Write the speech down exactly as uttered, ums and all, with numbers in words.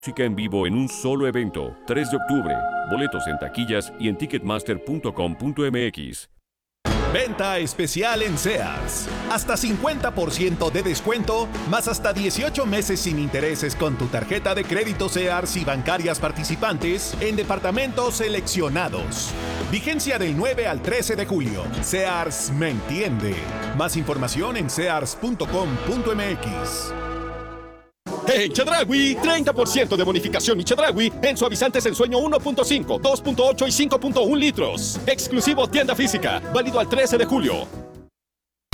Música en vivo en un solo evento, tres de octubre. Boletos en taquillas y en ticketmaster punto com punto m x. Venta especial en Sears. Hasta cincuenta por ciento de descuento, más hasta dieciocho meses sin intereses con tu tarjeta de crédito Sears y bancarias participantes en departamentos seleccionados. Vigencia del nueve al trece de julio. Sears me entiende. Más información en sears punto com punto m x. En Chedraui, treinta por ciento de bonificación y Chedraui en suavizantes en sueño uno punto cinco, dos punto ocho y cinco punto uno litros. Exclusivo tienda física, válido al trece de julio.